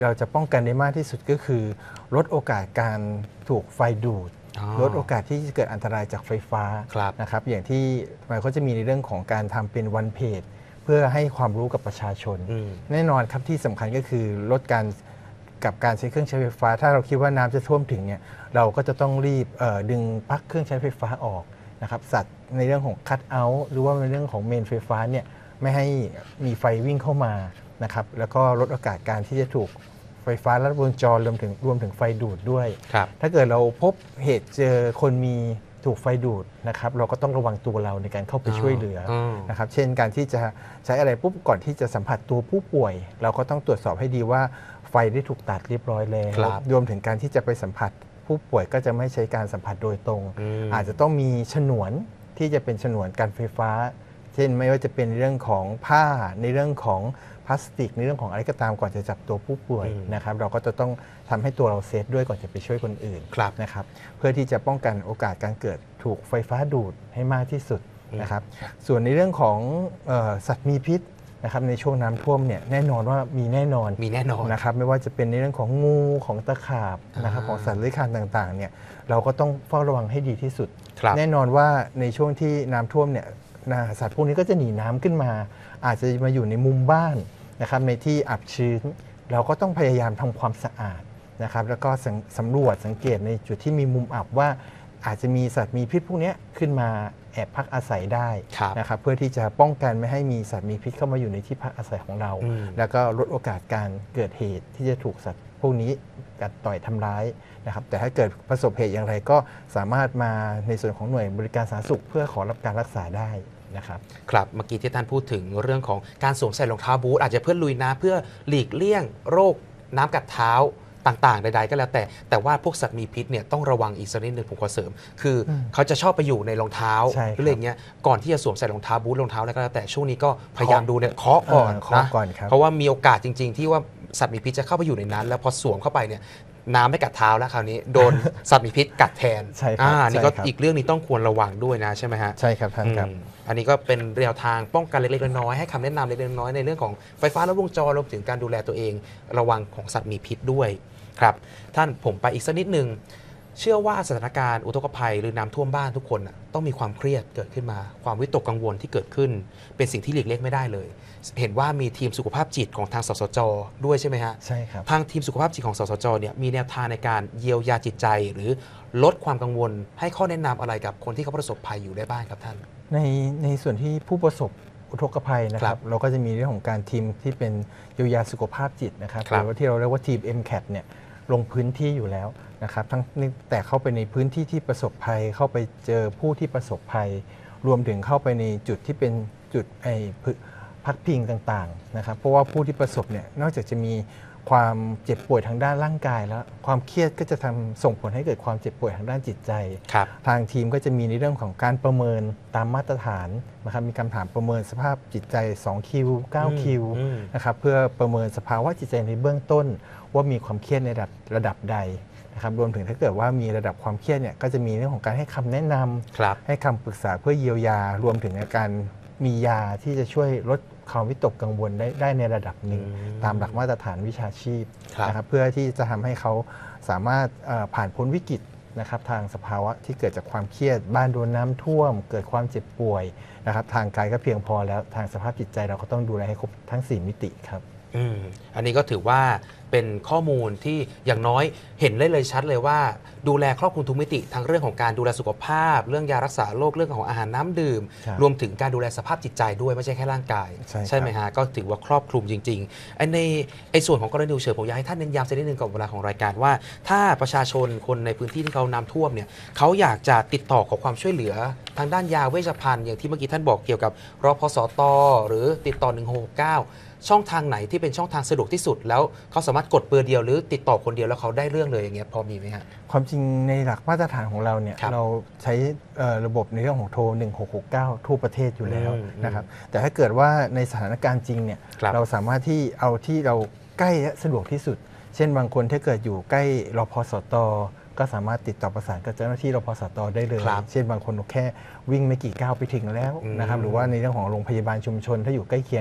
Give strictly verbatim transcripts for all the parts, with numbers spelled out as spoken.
เราจะป้องกันได้มากที่สุดก็คือลดโอกาสการถูกไฟดูดลดโอกาสที่จะเกิดอันตรายจากไฟฟ้านะครับอย่างที่มันก็จะมีในเรื่องของการทำเป็นวันเพจเพื่อให้ความรู้กับประชาชนแน่นอนครับที่สำคัญก็คือลดการกับการใช้เครื่องใช้ไฟฟ้าถ้าเราคิดว่าน้ำจะท่วมถึงเนี่ยเราก็จะต้องรีบดึงปลั๊กเครื่องใช้ไฟฟ้าออกนะครับสัตว์ในเรื่องของคัทเอาท์หรือว่าในเรื่องของเมนไฟฟ้าเนี่ยไม่ให้มีไฟวิ่งเข้ามานะครับแล้วก็ลดโอกาสการที่จะถูกไฟฟ้าลัดวงจรรวมถึงรวมถึงไฟดูดด้วยถ้าเกิดเราพบเหตุเจอคนมีถูกไฟดูดนะครับเราก็ต้องระวังตัวเราในการเข้าไปช่วยเหลือนะครับเช่นการที่จะใช้อะไรปุ๊บก่อนที่จะสัมผัสตัวผู้ป่วยเราก็ต้องตรวจสอบให้ดีว่าไฟได้ถูกตัดเรียบร้อยแล้วรวมถึงการที่จะไปสัมผัสผู้ป่วยก็จะไม่ใช้การสัมผัสโดยตรง อาจจะต้องมีฉนวนที่จะเป็นฉนวนการไฟฟ้าเช่นไม่ว่าจะเป็นเรื่องของผ้าในเรื่องของพลาสติกในเรื่องของอะไรก็ตามก่อนจะจับตัวผู้ป่วยนะครับเราก็จะต้องทำให้ตัวเราเซฟด้วยก่อนจะไปช่วยคนอื่นนะครับเพื่อที่จะป้องกันโอกาสการเกิดถูกไฟฟ้าดูดให้มากที่สุดนะครับส่วนในเรื่องของเอ่อสัตว์มีพิษนะครับในช่วงน้ำท่วมเนี่ยแน่นอนว่ามีแน่นอนมีแน่นอนนะครับไม่ว่าจะเป็นในเรื่องของงูของตะขาบนะครับของสัตว์เลื้อยคลานต่างๆเนี่ยเราก็ต้องเฝ้าระวังให้ดีที่สุดแน่นอนว่าในช่วงที่น้ำท่วมเนี่ยสัตว์พวกนี้ก็จะหนีน้ำขึ้นมาอาจจะมาอยู่ในมุมบ้านนะครับในที่อับชื้นเราก็ต้องพยายามทำความสะอาดนะครับแล้วก็สำรวจสังเกตในจุดที่มีมุมอับว่าอาจจะมีสัตว์มีพิษพวกนี้ขึ้นมาแอบพักอาศัยได้นะครับเพื่อที่จะป้องกันไม่ให้มีสัตว์มีพิษเข้ามาอยู่ในที่พักอาศัยของเราแล้วก็ลดโอกาสการเกิดเหตุที่จะถูกสัตว์พวกนี้กัดต่อยทำร้ายนะครับแต่ถ้าเกิดประสบเหตุอย่างไรก็สามารถมาในส่วนของหน่วยบริการสาธารณสุขเพื่อขอรับการรักษาได้นะครับครับเมื่อกี้ที่ท่านพูดถึงเรื่องของการสวมใส่รองเท้าบูทอาจจะเพื่อลุยน้ำเพื่อหลีกเลี่ยงโรคน้ำกัดเท้าต่างๆใดๆก็แล้วแต่แต่ว่าพวกสัตว์มีพิษเนี่ยต้องระวังอีกสักนิดหนึ่งผมขอเสริมคือเขาจะชอบไปอยู่ในรองเท้าหรืออะไรเงี้ยก่อนที่จะสวมใส่รองเท้าบูทรองเท้าอะไรก็แล้วแต่ช่วงนี้ก็พยายามดูเนี่ยเคาะก่อนนะเพราะว่ามีโอกาสจริงๆที่ว่าสัตว์มีพิษจะเข้าไปอยู่ในนั้นแล้วพอสวมเข้าไปเนี่ยน้ำไม่กัดเท้าแล้วคราวนี้โดนสัตว์มีพิษกัดแทนใช่ครับนี่ก็อีกเรื่องนี้ต้องควรระวังด้วยนะใช่ไหมฮะใช่ครับท่านครับอันนี้ก็เป็นแนวทางป้องกันเล็กๆน้อยๆให้คำแนะนำเล็กๆน้อยๆในเรื่องของไฟฟ้าลัดวงจรรวมถึงการดูแลตัวเองระวังของสัตว์มีพิษด้วยครับท่านผมไปอีกสักนิดหนึ่งเชื่อว่าสถานการณ์อุทกภัยหรือน้ำท่วมบ้านทุกคนต้องมีความเครียดเกิดขึ้นมาความวิตกกังวลที่เกิดขึ้นเป็นสิ่งที่หลีกเลี่ยงไม่ได้เลยเห็นว่ามีทีมสุขภาพจิตของทางสสจด้วยใช่ไหมฮะใช่ครับทางทีมสุขภาพจิตของสสจเนี่ยมีแนวทางในการเยียวยาจิตใจหรือลดความกังวลให้ข้อแนะนำอะไรกับคนที่เขาประสบภัยอยู่ได้บ้างครับท่านในในส่วนที่ผู้ประสบอุทกภัยนะครับเราก็จะมีเรื่องของการทีมที่เป็นเยียวยาสุขภาพจิตนะครับหรือว่าที่เราเรียกว่าทีม เอ็ม แคท เนี่ยลงพื้นที่อยู่แล้วนะครับทั้งแต่เข้าไปในพื้นที่ที่ประสบภัยเข้าไปเจอผู้ที่ประสบภัยรวมถึงเข้าไปในจุดที่เป็นจุดไอ้พักพิงต่างๆนะครับเพราะว่าผู้ที่ประสบเนี่ยนอกจากจะมีความเจ็บป่วยทางด้านร่างกายแล้วความเครียดก็จะทำส่งผลให้เกิดความเจ็บป่วยทางด้านจิตใจทางทีมก็จะมีในเรื่องของการประเมินตามมาตรฐานนะครับมีคำถามประเมินสภาพจิตใจสองคิวเก้าคิวนะครับเพื่อประเมินสภาวะจิตใจในเบื้องต้นว่ามีความเครียดในระดับระดับใดนะครับรวมถึงถ้าเกิดว่ามีระดับความเครียดเนี่ยก็จะมีเรื่องของการให้คำแนะนำให้คำปรึกษาเพื่อเยียวยารวมถึงการมียาที่จะช่วยลดความวิตกกังวลได้ได้ในระดับหนึ่งตามหลักมาตรฐานวิชาชีพนะครับเพื่อที่จะทำให้เขาสามารถผ่านพ้นวิกฤตนะครับทางสภาวะที่เกิดจากความเครียดบ้านโดนน้ำท่วมเกิดความเจ็บป่วยนะครับทางกายก็เพียงพอแล้วทางสภาพจิตใจเราก็ต้องดูแลให้ครบทั้งสี่มิติครับอืมอันนี้ก็ถือว่าเป็นข้อมูลที่อย่างน้อยเห็นได้เลยชัดเลยว่าดูแลครอบคลุมทุกมิติทั้งเรื่องของการดูแลสุขภาพเรื่องยารักษาโรคเรื่องของอาหารน้ำดื่มรวมถึงการดูแลสภาพจิตใจด้วยไม่ใช่แค่ร่างกายใช่ไหมฮะก็ถือว่าครอบคลุมจริงๆไอ้ในไอ้ส่วนของกรณีฉุกเฉินผมอยากให้ท่านเน้นย้ำสักนิดนึงกับเวลาของรายการว่าถ้าประชาชนคนในพื้นที่ที่เขาน้ำท่วมเนี่ยเขาอยากจะติดต่อขอความช่วยเหลือทางด้านยาเวชภัณฑ์อย่างที่เมื่อกี้ท่านบอกเกี่ยวกับรพสตหรือติดต่อหนึ่งหกเก้าช่องทางไหนที่เป็นช่องทางสะดวกที่สุดแล้วเขาสามารถกดเบอร์เดียวหรือติดต่อคนเดียวแล้วเขาได้เรื่องเลยอย่างเงี้ยพอมีไหมฮะความจริงในหลักมาตรฐานของเราเนี่ยเราใช้ระบบในเรื่องของโทรหนึ่งหกหกเก้าทั่วประเทศอยู่แล้วนะครับแต่ถ้าเกิดว่าในสถานการณ์จริงเนี่ยเราสามารถที่เอาที่เราใกล้และสะดวกที่สุดเช่นบางคนถ้าเกิดอยู่ใกล้รพสตก็สามารถติดต่อประสานกับเจ้าหน้าที่รพสตได้เลยเช่นบางคนแค่วิ่งไม่กี่ก้าวไปถึงแล้วนะครับหรือว่าในเรื่องของโรงพยาบาลชุมชนถ้าอยู่ใกล้เคียง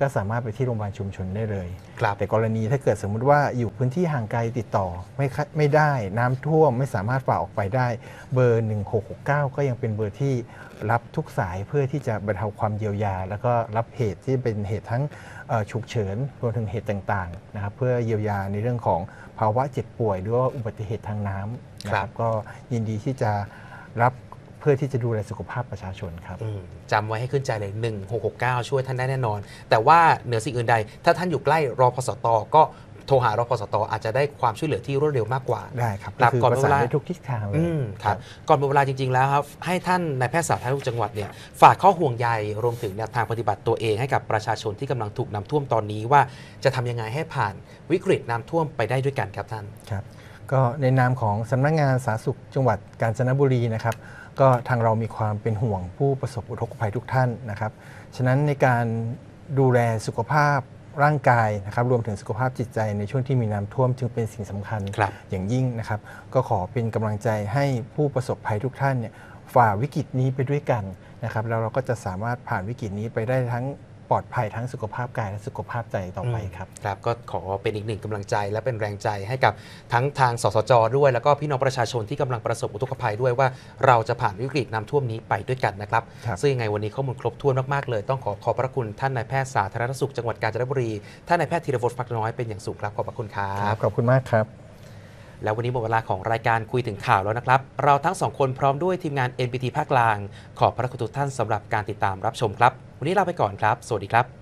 ก็สามารถไปที่โรงพยาบาลชุมชนได้เลยครับแต่กรณีถ้าเกิดสมมุติว่าอยู่พื้นที่ห่างไกลติดต่อไม่ค่อยไม่ได้น้ำท่วมไม่สามารถฝ่าออกไปได้เบอร์หนึ่งหกหกเก้าก็ยังเป็นเบอร์ที่รับทุกสายเพื่อที่จะบรรเทาความเยียวยา แล้วก็รับเหตุที่เป็นเหตุทั้งเอ่อฉุกเฉินรวมถึงเหตุต่างๆนะครับเพื่อเยียวยาในเรื่องของภาวะเจ็บป่วยหรือว่าอุบัติเหตุทางน้ำนะคครัรับบ ก็ยินดีที่จะรับเพื่อที่จะดูแลสุขภาพประชาชนครับอืมจำไว้ให้ขึ้นใจเลย หนึ่งหกหกเก้า ช่วยท่านได้แน่นอน แต่ว่าเหนือสิ่งอื่นใด ถ้าท่านอยู่ใกล้รพสตก็โทรหารพสตอาจจะได้ความช่วยเหลือที่รวดเร็วมากกว่าได้ครับครับก็คือก่อนประเวสานลาได้ทุกทิศทางเลยอืมครับก่อนหมดเวลาจริง ๆ แล้วครับให้ท่านนายแพทย์สาธารณสุขจังหวัดเนี่ยฝากข้อห่วงใยรวมถึงแนวทางปฏิบัติตัวเองให้กับประชาชนที่กำลังถูกน้ำท่วมตอนนี้ว่าจะทำยังไงให้ผ่านวิกฤตน้ำท่วมไปได้ด้วยกันครับท่านครับก็ในนามของสำนักงานสาธารณสุขจังหวัดกาญจนบุรีนะครับก็ทางเรามีความเป็นห่วงผู้ประสบอุทกภัยทุกท่านนะครับฉะนั้นในการดูแลสุขภาพร่างกายนะครับรวมถึงสุขภาพจิตใจในช่วงที่มีน้ำท่วมจึงเป็นสิ่งสำคัญครับอย่างยิ่งนะครับก็ขอเป็นกำลังใจให้ผู้ประสบภัยทุกท่านเนี่ยฝ่าวิกฤตนี้ไปด้วยกันนะครับแล้วเราก็จะสามารถผ่านวิกฤตนี้ไปได้ทั้งปลอดภัยทั้งสุขภาพกายและสุขภาพใจต่อไปครับครับก็ขอเป็นอีกหนึ่งกำลังใจและเป็นแรงใจให้กับทั้งทางสสจด้วยแล้วก็พี่น้องประชาชนที่กำลังประสบอุทกภัยด้วยว่าเราจะผ่านวิกฤตน้ำท่วมนี้ไปด้วยกันนะครับครับซึ่งยังไงวันนี้ข้อมูลครบถ้วนมากๆเลยต้องขอขอบพระคุณท่านนายแพทย์สาธารณสุขจังหวัดกาญจนบุรีท่านนายแพทย์ธีรพลฟักน้อยเป็นอย่างสูงครับขอบพระคุณครัครับ บขอบคุณมากครับแล้ววันนี้หมดเวลาของรายการคุยถึงข่าวแล้วนะครับเราทั้งสองคนพร้อมด้วยทีมงาน เอ็น พี ที ภาคกลางขอบพระคุณทุกท่านสำหรับการติดตามรับชมครับวันนี้ลาไปก่อนครับสวัสดีครับ